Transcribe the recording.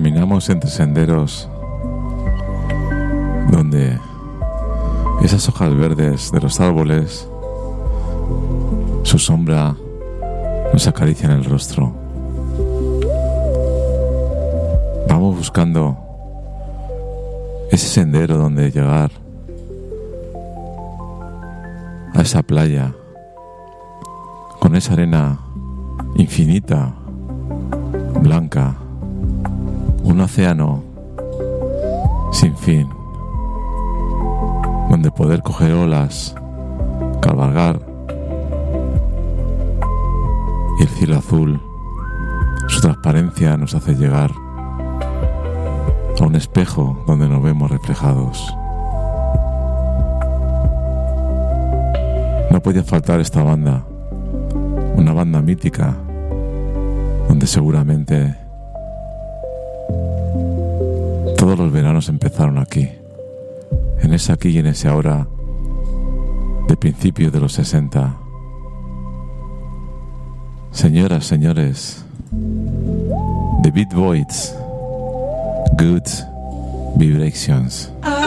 Caminamos entre senderos donde esas hojas verdes de los árboles, su sombra nos acaricia en el rostro. Vamos buscando ese sendero donde llegar a esa playa con esa arena infinita, blanca, un océano sin fin, donde poder coger olas, cabalgar, y el cielo azul, su transparencia nos hace llegar a un espejo donde nos vemos reflejados. No podía faltar esta banda, una banda mítica, donde seguramente todos los veranos empezaron aquí, en ese aquí y en ese ahora de principios de los 60. Señoras, señores, The Beat Voids, Good Vibrations.